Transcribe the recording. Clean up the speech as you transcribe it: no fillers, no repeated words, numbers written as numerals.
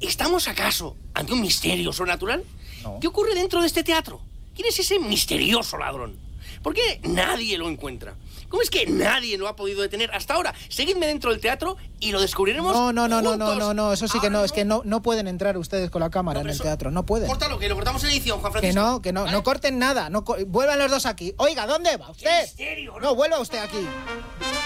¿Estamos acaso ante un misterio sobrenatural? No. ¿Qué ocurre dentro de este teatro? ¿Quién es ese misterioso ladrón? ¿Por qué nadie lo encuentra? ¿Cómo es que nadie lo ha podido detener hasta ahora? Seguidme dentro del teatro y lo descubriremos No, eso sí que no, Ahora es que no pueden entrar ustedes con la cámara en el teatro, no pueden. Córtalo, que lo cortamos en edición, Juan Francisco. Que no, ¿Vale? no corten nada, vuelvan los dos aquí. Oiga, ¿dónde va usted? misterio, ¿no? No, vuelva usted aquí.